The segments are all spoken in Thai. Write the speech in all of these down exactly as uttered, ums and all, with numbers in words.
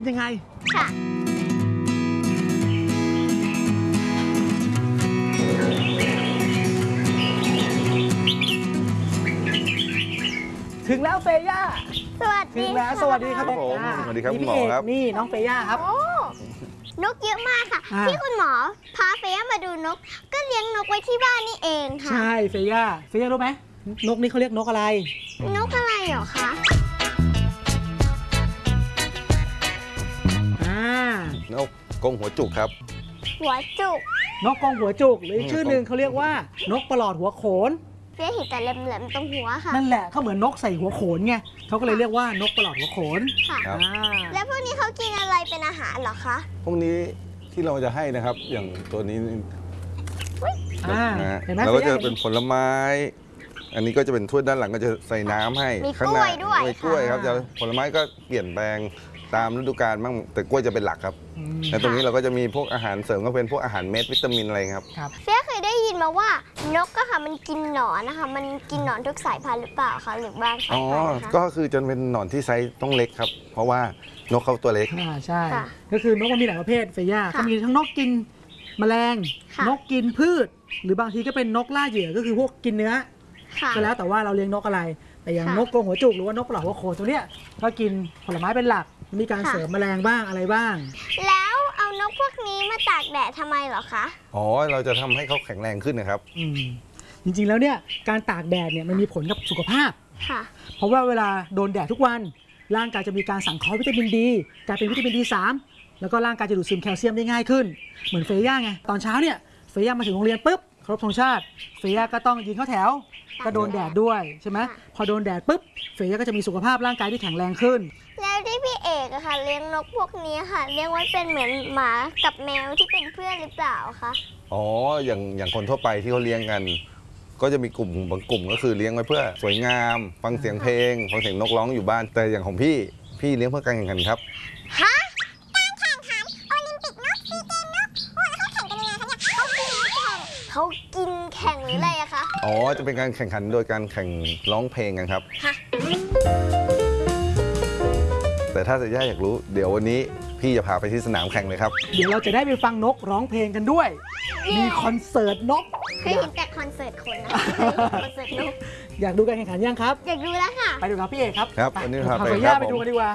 ยังไงค่ะถึงแล้วเฟย่าสวัสดีถึงแล้วสวัสดีครับผมสวัสดีครับคุณหมอครับนี่น้องเฟย่าครับโอ้นกเยอะมากค่ะที่คุณหมอพาเฟย่ามาดูนกก็เลี้ยงนกไว้ที่บ้านนี่เองค่ะใช่เฟย่าเฟย่ารู้ไหมนกนี้เขาเรียกนกอะไรนกอะไรเหรอคะอ่านกกงหัวจุกครับหัวจุกนกกองหัวจุกหรือชื่อหนึ่งเขาเรียกว่านกประหลอดหัวโขนเฟี้ยเห็นแต่แหลมๆตรงหัวค่ะนั่นแหละเขาเหมือนนกใส่หัวโขนไงเขาก็เลยเรียกว่านกประหลอดหัวโขนค่ะแล้วพวกนี้เขากินอะไรเป็นอาหารเหรอคะพวกนี้ที่เราจะให้นะครับอย่างตัวนี้เราก็จะเป็นผลไม้อันนี้ก็จะเป็นถ้วยด้านหลังก็จะใส่น้ำให้ข้างหน้ามีกล้วยครับจะผลไม้ก็เปลี่ยนแปลงตามฤดูกาลบ้างแต่กล้วยจะเป็นหลักครับแต่ตรงนี้เราก็จะมีพวกอาหารเสริมก็เป็นพวกอาหารเม็ดวิตามินอะไรครับเฟี้ยเคยได้ยินมาว่านกก็ค่ะมันกินหนอนนะคะมันกินหนอนทุกสายพันธุ์หรือเปล่าคะหรือบางสายพันธุ์อ๋อก็คือจะเป็นหนอนที่ไซส์ต้องเล็กครับเพราะว่านกเขาตัวเล็กอ่าใช่ก็คือนกมันมีหลายประเภทเฟย่าเขามีทั้งนกกินแมลงนกกินพืชหรือบางทีก็เป็นนกล่าเหยื่อก็คือพวกกินเนื้อก็แล้วแต่ว่าเราเลี้ยงนกอะไรแต่อย่างนกกรงหัวจุกหรือว่านกประหลอดหัวโขนตัวเนี้ยก็กินผลไม้เป็นหลักมีการเสริมแมลงบ้างอะไรบ้างแล้วเอานกพวกนี้มาตากแดดทำไมเหรอคะอ๋อเราจะทำให้เขาแข็งแรงขึ้นนะครับอืมจริงๆแล้วเนี่ยการตากแดดเนี่ยมันมีผลกับสุขภาพค่ะเพราะว่าเวลาโดนแดดทุกวันร่างกายจะมีการสังเคราะห์วิตามินดีกลายเป็นวิตามินดีสามแล้วก็ร่างกายจะดูดซึมแคลเซียมได้ง่ายขึ้นเหมือนเฟย่าไงตอนเช้าเนี่ยเฟย่ามาถึงโรงเรียนปุ๊บเคารพธงชาติเฟย่าก็ต้องยืนเข้าแถวก็โดนแดดด้วยใช่ไหมพอโดนแดดปุ๊บเฟย่าก็จะมีสุขภาพร่างกายที่แข็งแรงขึ้นแล้วที่พี่เอกอะค่ะเลี้ยงนกพวกนี้ค่ะเลี้ยงไว้เป็นเหมือนหมากับแมวที่เป็นเพื่อนหรือเปล่าคะอ๋ออย่างอย่างคนทั่วไปที่เขาเลี้ยงกันก็จะมีกลุ่มบางกลุ่มก็คือเลี้ยงไว้เพื่อสวยงามฟังเสียงเพลงฟังเสียงนกร้องอยู่บ้านแต่อย่างของพี่พี่เลี้ยงเพื่อการแข่งขันครับฮะการแข่งขันโอลิมปิกนกซีเกมนกโอ้แล้วเขาแข่งกันยังไงคะเนี่ยเขากินแข่งเขากินแข่งหรืออะไรอะคะอ๋อจะเป็นการแข่งขันโดยการแข่งร้องเพลงกันครับฮะแต่ถ้าจะย่าอยากรู้เดี๋ยววันนี้พี่จะพาไปที่สนามแข่งเลยครับเดี๋ยวเราจะได้ไปฟังนกร้องเพลงกันด้วยมีคอนเสิร์ตนกเคยเห็นแต่คอนเสิร์ตคนนะคอนเสิร์ตนกอยากดูการแข่งขันยังครับอยากดูแล้วค่ะไปดูครับพี่เอกครับครับวันนี้พาไปย่าไปดูกันดีกว่า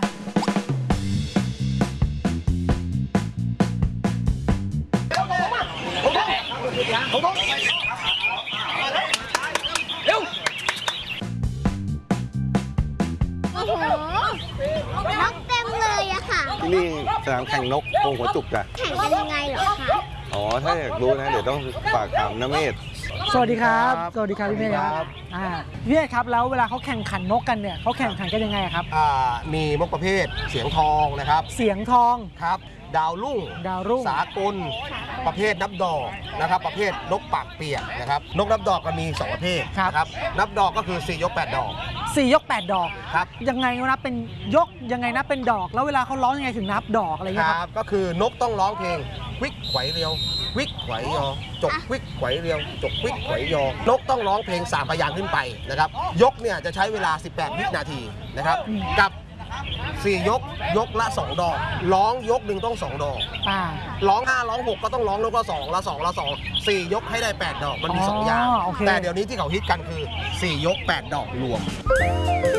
โอ้โหนกเต็มเลยอะค่ะที่นี่สนามแข่งนกกรงหัวจุกจ้ะแข่งกันยังไงเหรอคะอ๋อถ้าอยากรู้นะเดี๋ยวต้องฝากถามน้าเมธสวัสดีครับสวัสดีครับพี่เมธครับอ่าพี่เมธครับแล้วเวลาเขาแข่งขันนกกันเนี่ยเขาแข่งขันกันยังไงครับอ่ามีนกประเภทเสียงทองนะครับเสียงทองครับดาวรุ่งดาวรุ่งสากลประเภทนับดอกนะครับประเภทนกปากเปียกนะครับนกนับดอกก็มีสองประเภทนะครับนับดอกก็คือสี่ยกแปดดอกสี่ยกแปดดอกครับยังไงนับเป็นยกยังไงนับเป็นดอกแล้วเวลาเขาร้องยังไงถึงนับดอกอะไรเงี้ยครับก็คือนกต้องร้องเพลงวิกไขวเรียววิกไขวยอจกวิกไขวเรียวจกวิกไขวยอนกต้องร้องเพลงสามพยางค์ขึ้นไปนะครับยกเนี่ยจะใช้เวลาสิบแปดวินาทีนะครับกับสี่ยกยกละสองดอกร้องยกหนึ่งต้องสองดอกร้องห้าร้องหกก็ต้องร้องยกละสองละสองละสองสี่ยกให้ได้แปดดอกมันมีสองอย่างแต่เดี๋ยวนี้ที่เขาฮิตกันคือสี่ยกแปดดอกรวม